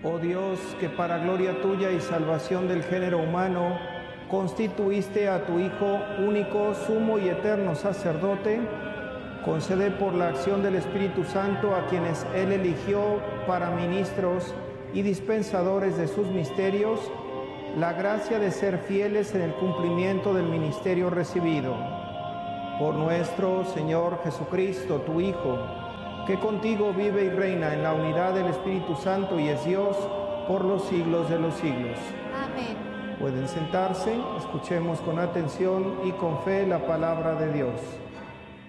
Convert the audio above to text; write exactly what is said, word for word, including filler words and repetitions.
Oh Dios, que para gloria tuya y salvación del género humano, constituiste a tu Hijo único, sumo y eterno sacerdote, concede por la acción del Espíritu Santo a quienes Él eligió para ministros y dispensadores de sus misterios, la gracia de ser fieles en el cumplimiento del ministerio recibido. Por nuestro Señor Jesucristo, tu Hijo, que contigo vive y reina en la unidad del Espíritu Santo y es Dios por los siglos de los siglos. Amén. Pueden sentarse, escuchemos con atención y con fe la palabra de Dios.